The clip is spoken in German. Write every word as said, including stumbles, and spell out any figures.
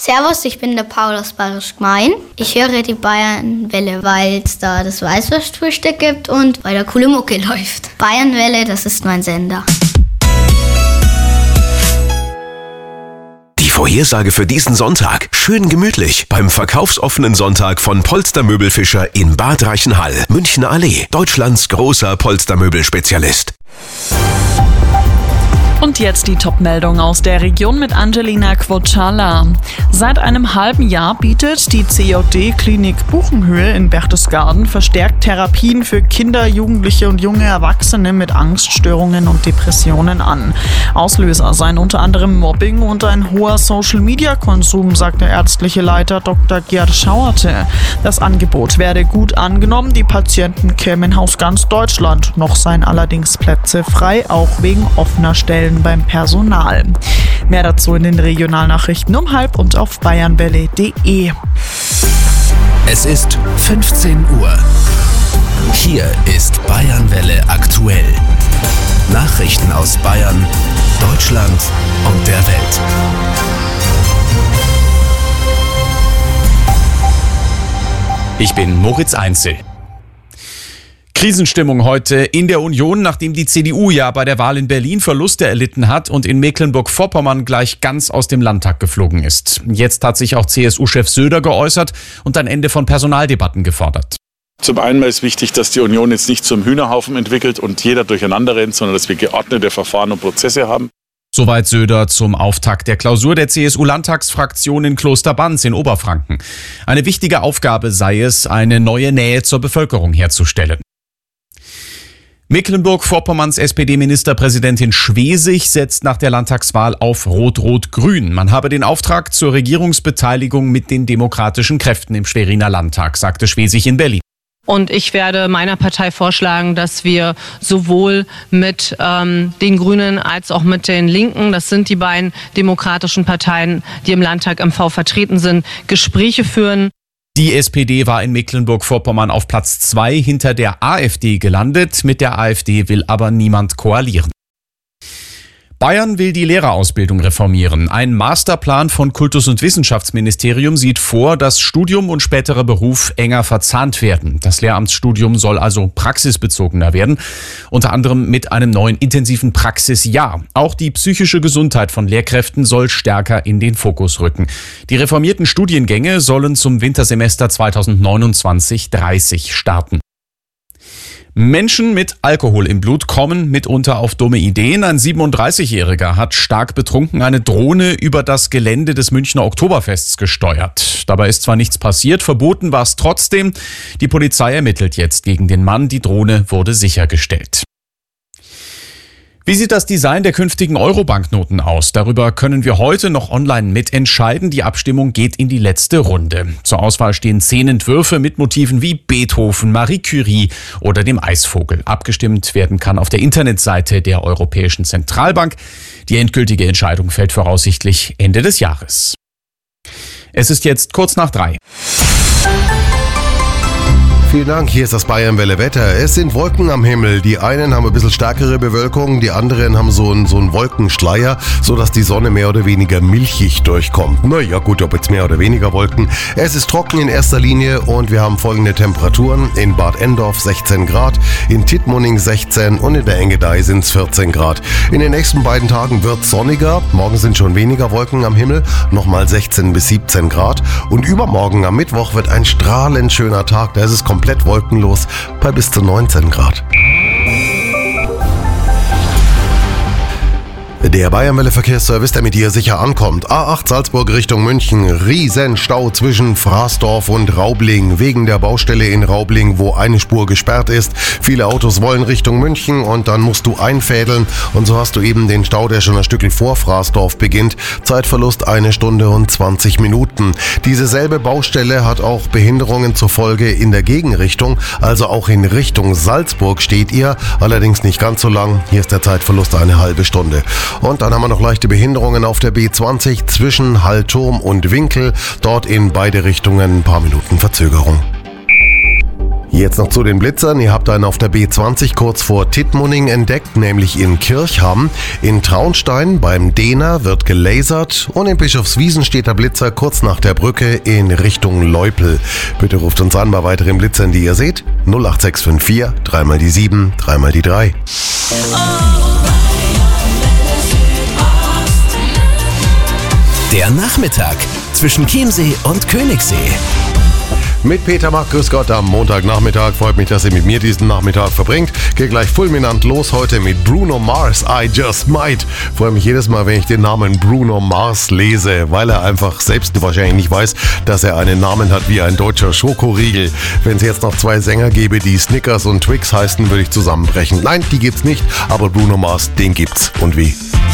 Servus, ich bin der Paul aus Bayerisch Gmein. Ich höre die Bayernwelle, weil es da das Weißwurstfrühstück gibt und weil da coole Mucke läuft. Bayernwelle, das ist mein Sender. Die Vorhersage für diesen Sonntag. Schön gemütlich beim verkaufsoffenen Sonntag von Polster Möbelfischer in Bad Reichenhall, Münchner Allee. Deutschlands großer Polstermöbelspezialist. Und jetzt die Top-Meldung aus der Region mit Angelina Quocciala. Seit einem halben Jahr bietet die C J D-Klinik Buchenhöhe in Berchtesgaden verstärkt Therapien für Kinder, Jugendliche und junge Erwachsene mit Angststörungen und Depressionen an. Auslöser seien unter anderem Mobbing und ein hoher Social-Media-Konsum, sagt der ärztliche Leiter Doktor Gerd Schauerte. Das Angebot werde gut angenommen, die Patienten kämen aus ganz Deutschland. Noch seien allerdings Plätze frei, auch wegen offener Stellen beim Personal. Mehr dazu in den Regionalnachrichten um halb und auf bayernwelle punkt de. Es ist fünfzehn Uhr. Hier ist Bayernwelle aktuell. Nachrichten aus Bayern, Deutschland und der Welt. Ich bin Moritz Einzel. Krisenstimmung heute in der Union, nachdem die C D U ja bei der Wahl in Berlin Verluste erlitten hat und in Mecklenburg-Vorpommern gleich ganz aus dem Landtag geflogen ist. Jetzt hat sich auch C S U-Chef Söder geäußert und ein Ende von Personaldebatten gefordert. Zum einen ist wichtig, dass die Union jetzt nicht zum Hühnerhaufen entwickelt und jeder durcheinander rennt, sondern dass wir geordnete Verfahren und Prozesse haben. Soweit Söder zum Auftakt der Klausur der C S U-Landtagsfraktion in Klosterbanz in Oberfranken. Eine wichtige Aufgabe sei es, eine neue Nähe zur Bevölkerung herzustellen. Mecklenburg-Vorpommerns S P D-Ministerpräsidentin Schwesig setzt nach der Landtagswahl auf Rot-Rot-Grün. Man habe den Auftrag zur Regierungsbeteiligung mit den demokratischen Kräften im Schweriner Landtag, sagte Schwesig in Berlin. Und ich werde meiner Partei vorschlagen, dass wir sowohl mit ähm, den Grünen als auch mit den Linken, das sind die beiden demokratischen Parteien, die im Landtag M V vertreten sind, Gespräche führen. Die S P D war in Mecklenburg-Vorpommern auf Platz zwei hinter der AfD gelandet. Mit der AfD will aber niemand koalieren. Bayern will die Lehrerausbildung reformieren. Ein Masterplan von Kultus- und Wissenschaftsministerium sieht vor, dass Studium und späterer Beruf enger verzahnt werden. Das Lehramtsstudium soll also praxisbezogener werden, unter anderem mit einem neuen intensiven Praxisjahr. Auch die psychische Gesundheit von Lehrkräften soll stärker in den Fokus rücken. Die reformierten Studiengänge sollen zum Wintersemester zweitausendneunundzwanzig dreißig starten. Menschen mit Alkohol im Blut kommen mitunter auf dumme Ideen. Ein siebenunddreißigjähriger hat stark betrunken eine Drohne über das Gelände des Münchner Oktoberfests gesteuert. Dabei ist zwar nichts passiert, verboten war es trotzdem. Die Polizei ermittelt jetzt gegen den Mann. Die Drohne wurde sichergestellt. Wie sieht das Design der künftigen Euro-Banknoten aus? Darüber können wir heute noch online mitentscheiden. Die Abstimmung geht in die letzte Runde. Zur Auswahl stehen zehn Entwürfe mit Motiven wie Beethoven, Marie Curie oder dem Eisvogel. Abgestimmt werden kann auf der Internetseite der Europäischen Zentralbank. Die endgültige Entscheidung fällt voraussichtlich Ende des Jahres. Es ist jetzt kurz nach drei. Vielen Dank, hier ist das Bayernwelle Wetter. Es sind Wolken am Himmel. Die einen haben ein bisschen stärkere Bewölkung, die anderen haben so einen, so einen Wolkenschleier, sodass die Sonne mehr oder weniger milchig durchkommt. Na ja gut, ob jetzt mehr oder weniger Wolken. Es ist trocken in erster Linie und wir haben folgende Temperaturen. In Bad Endorf sechzehn Grad, in Tittmoning sechzehn und in der Engadei sind es vierzehn Grad. In den nächsten beiden Tagen wird es sonniger. Morgen sind schon weniger Wolken am Himmel, nochmal sechzehn bis siebzehn Grad. Und übermorgen am Mittwoch wird ein strahlend schöner Tag. Da ist es komplett wolkenlos bei bis zu neunzehn Grad. Der Bayernwelle-Verkehrsservice, der mit dir sicher ankommt. A acht Salzburg Richtung München. Riesenstau zwischen Fraßdorf und Raubling. Wegen der Baustelle in Raubling, wo eine Spur gesperrt ist. Viele Autos wollen Richtung München und dann musst du einfädeln. Und so hast du eben den Stau, der schon ein Stückchen vor Fraßdorf beginnt. Zeitverlust eine Stunde und zwanzig Minuten. Diese selbe Baustelle hat auch Behinderungen zur Folge in der Gegenrichtung. Also auch in Richtung Salzburg steht ihr. Allerdings nicht ganz so lang. Hier ist der Zeitverlust eine halbe Stunde. Und dann haben wir noch leichte Behinderungen auf der B zwanzig zwischen Hallturm und Winkel. Dort in beide Richtungen ein paar Minuten Verzögerung. Jetzt noch zu den Blitzern. Ihr habt einen auf der B zwanzig kurz vor Tittmoning entdeckt, nämlich in Kirchham. In Traunstein beim Dehner wird gelasert und in Bischofswiesen steht der Blitzer kurz nach der Brücke in Richtung Leupel. Bitte ruft uns an bei weiteren Blitzern, die ihr seht. null acht sechs fünf vier, dreimal die sieben, dreimal die drei. Der Nachmittag zwischen Chiemsee und Königssee. Mit Peter Mack, grüß Gott, am Montagnachmittag. Freut mich, dass ihr mit mir diesen Nachmittag verbringt. Geht gleich fulminant los heute mit Bruno Mars, I Just Might. Freue mich jedes Mal, wenn ich den Namen Bruno Mars lese, weil er einfach selbst wahrscheinlich nicht weiß, dass er einen Namen hat wie ein deutscher Schokoriegel. Wenn es jetzt noch zwei Sänger gäbe, die Snickers und Twix heißen, würde ich zusammenbrechen. Nein, die gibt's nicht, aber Bruno Mars, den gibt's. Und wie?